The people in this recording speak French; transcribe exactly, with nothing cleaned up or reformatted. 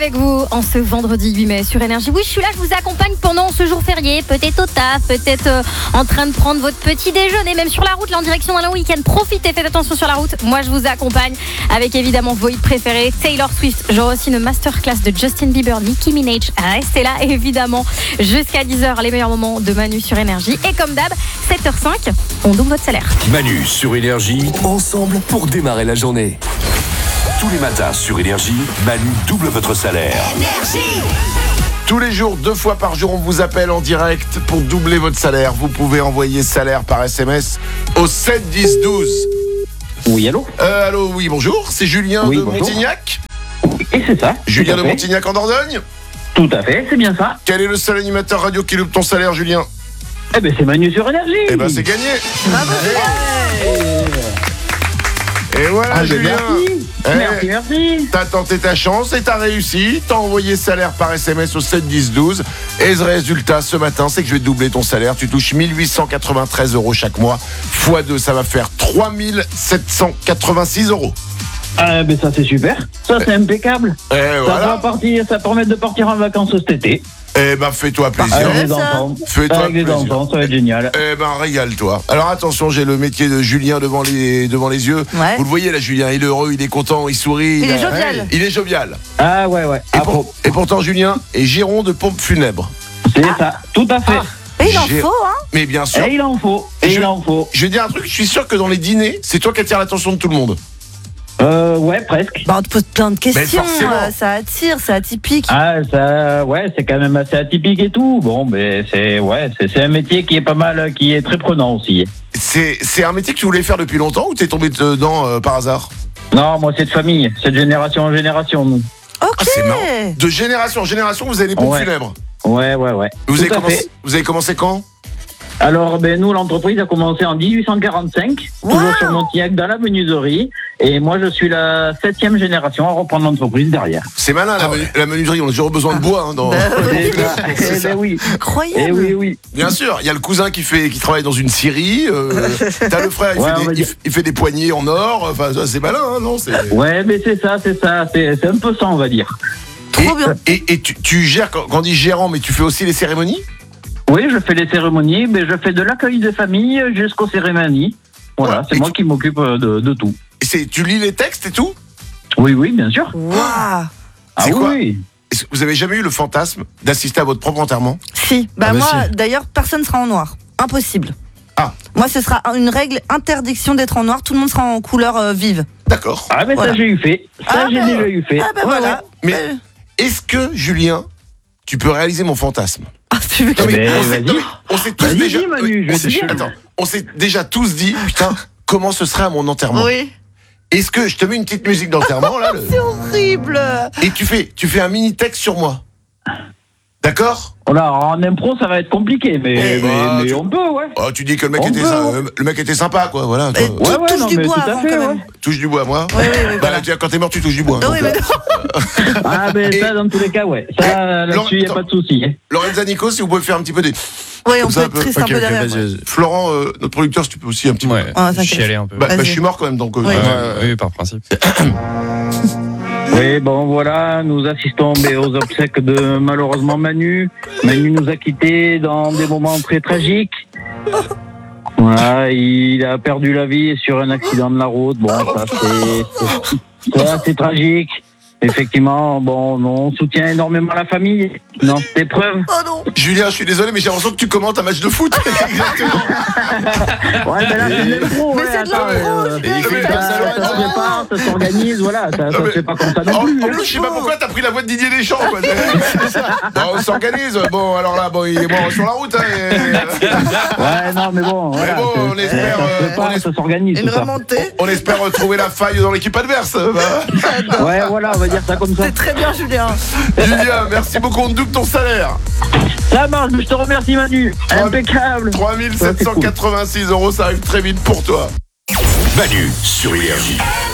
Avec vous en ce vendredi huit mai sur Énergie. Oui, je suis là, je vous accompagne pendant ce jour férié. Peut-être au taf, peut-être euh, en train de prendre votre petit déjeuner, même sur la route, là en direction d'un long week-end. Profitez, faites attention sur la route. Moi, je vous accompagne avec évidemment vos hits préférés. Taylor Swift, j'aurai aussi une masterclass de Justin Bieber, Nicki Minaj. Restez là, évidemment, jusqu'à dix heures, les meilleurs moments de Manu sur Énergie. Et comme d'hab, sept heures cinq, on double votre salaire. Manu sur Énergie, ensemble pour démarrer la journée. Tous les matins sur Énergie, Manu double votre salaire. Énergie. Tous les jours, deux fois par jour, on vous appelle en direct pour doubler votre salaire. Vous pouvez envoyer salaire par S M S au sept dix douze. Oui, allô euh, Allô, oui, bonjour. C'est Julien oui, de bonjour. Montignac. Et c'est ça. Julien de Montignac en Dordogne. Tout à fait, c'est bien ça. Quel est le seul animateur radio qui loupe ton salaire, Julien? Eh ben, c'est Manu sur Énergie. Eh ben, c'est gagné. Bravo, Et voilà, Ah, Julien. merci. Eh, Merci, merci. T'as tenté ta chance et t'as réussi. T'as envoyé salaire par S M S au sept dix douze. Et le résultat ce matin, c'est que je vais doubler ton salaire. Tu touches mille huit cent quatre-vingt-treize euros chaque mois. fois deux, ça va faire trois mille sept cent quatre-vingt-six euros. Ah, ben ça, c'est super. Ça, c'est impeccable. Et Ça voilà. va partir, ça permet de partir en vacances cet été. Eh ben, fais-toi plaisir. Avec les ça. enfants. Fais-toi Avec les plaisir. enfants, ça va être génial. Eh ben, régale-toi. Alors attention, j'ai le métier de Julien devant les, devant les yeux. Ouais. Vous le voyez là, Julien, il est heureux, il est content, il sourit. Il est a- jovial. Il est jovial. Ah, ouais, ouais. Et, Ah, pour- bon. et pourtant, Julien est giron de pompe funèbre. C'est ça, tout à fait. Et il en J'ai- faut, hein. Mais bien sûr. Et il en faut. Et Je- il en faut. Je vais dire un truc, je suis sûr que dans les dîners, c'est toi qui attires l'attention de tout le monde. Euh, ouais, presque. Bah, on te pose plein de questions, forcément. euh, ça attire, c'est atypique. Ah, ça, ouais, c'est quand même assez atypique et tout. Bon, mais c'est, ouais, c'est, c'est un métier qui est pas mal, qui est très prenant aussi. C'est, c'est un métier que tu voulais faire depuis longtemps ou t'es tombé dedans euh, par hasard? Non, moi, c'est de famille. C'est de génération en génération, nous. Ok. Ah, c'est marrant. De génération en génération, vous avez les pompes Ouais. funèbres. Ouais, ouais, ouais. Vous Tout avez, à commencé, fait. vous avez commencé quand? Alors, ben, nous, l'entreprise a commencé en dix-huit cent quarante-cinq, Wow. toujours sur Montillac, dans la menuiserie. Et moi, je suis la septième génération à reprendre l'entreprise derrière. C'est malin, la, Ah ouais. menu- la menuiserie, on a toujours besoin de bois. Hein, dans... Bah ouais. Eh ben, C'est eh ça. ben oui. Incroyable. Eh oui, oui. Bien sûr, il y a le cousin qui, fait, qui travaille dans une scierie. Euh, t'as le frère, il, Ouais, on fait va des, il, dire. il fait des poignées en or. Enfin, ça, c'est malin, hein, non c'est... Ouais, mais c'est ça, c'est ça. C'est, c'est un peu ça, on va dire. Trop bien. Et, et tu, tu gères, quand, quand on dit gérant, mais tu fais aussi les cérémonies? Oui, je fais les cérémonies, mais je fais de l'accueil de famille jusqu'aux cérémonies. Voilà, Ouais, c'est et moi tu- qui m'occupe de, de tout. Et c'est, tu lis les textes et tout? Oui, oui, bien sûr. Waouh. Ah C'est quoi oui. Est-ce que vous avez jamais eu le fantasme d'assister à votre propre enterrement? Si. Bah, Ah bah moi, si. d'ailleurs, personne sera en noir. Impossible. Ah. Moi, ce sera une règle interdiction d'être en noir. Tout le monde sera en couleur euh, vive. D'accord. Ah, mais Voilà. ça, j'ai eu fait. Ça, Ah, j'ai bah, déjà eu fait. Ah, bah Ouais, voilà. ouais. Mais- Euh, Est-ce que, Julien, tu peux réaliser mon fantasme? Ah, tu veux que- Non, mais Mais on, s'est, vas-y. non, mais on s'est tous Vas-y, déjà. dis, Manu, je on, vais te s'est, dire. attends, on s'est déjà tous dit, putain, comment ce serait à mon enterrement? Oui. Est-ce que je te mets une petite musique d'enterrement là le- C'est horrible. et tu fais, tu fais un mini texte sur moi, d'accord? Voilà, en impro, ça va être compliqué, mais, Eh, mais, ah, mais tu- on peut, ouais. Oh, tu dis que le mec On était, peut, sy- ouais. euh, le mec était sympa, quoi. Voilà. Et toi. tou- Ouais, ouais, touche non, du mais bois tout à avant, fait, quand ouais. même. Touche du bois, moi. Oui, oui, oui, Bah, voilà. tu- quand t'es mort, tu touches du bois. Ah donc, oui, euh, mais non. Ah, mais Et- ça, dans tous les cas, ouais. Eh, Ça, là-dessus, il n'y a Laurent- pas de souci. hein. Lorenza Nico, si vous pouvez faire un petit peu des. Oui, on Comme ça, peut un être peu. triste Ok, un peu ok, derrière. vas-y, vas-y. Florent, euh, notre producteur, si tu peux aussi un petit peu. Ouais, Ah, t'inquiète. chialer un peu. Bah, bah, Vas-y. je suis mort quand même, donc. euh, Oui. Ouais, euh, oui, par principe. Oui, bon, voilà, nous assistons ben, aux obsèques de, malheureusement, Manu. Manu nous a quittés dans des moments très tragiques. Voilà, il a perdu la vie sur un accident de la route. Bon, ça, c'est, c'est, c'est assez tragique. Effectivement, bon, on soutient énormément la famille dans cette épreuve. Oh non. Julien, je suis désolé, mais j'ai l'impression que tu commentes un match de foot. Exactement. Ouais, mais là, c'est de l'impro, Mais ouais, c'est de attends, l'impro, euh, je l'ai fait ça, comme ça, ça se Lorenzo. prépare, ça s'organise, voilà, ça, ça Non, mais- se fait pas comme ça non En, plus. en hein. plus, je sais pas pourquoi t'as pris la voix de Didier Deschamps. Quoi. Bon, on s'organise. Bon, alors là, bon, il est mort sur la route. Hein, et- Ouais, non, mais bon, voilà, bon, c'est- on espère, ça se euh, prépare, on es- ça s'organise, Une tout ça. remontée. On espère retrouver la faille dans l'équipe adverse. Bah. Ouais, voilà, on va dire ça comme ça. C'est très bien, Julien. Julien, merci beaucoup. On te double ton salaire. Ça marche, je te remercie Manu. Trois- Impeccable. trois mille sept cent quatre-vingt-six euros, ça arrive très vite pour toi. Manu sur Énergie.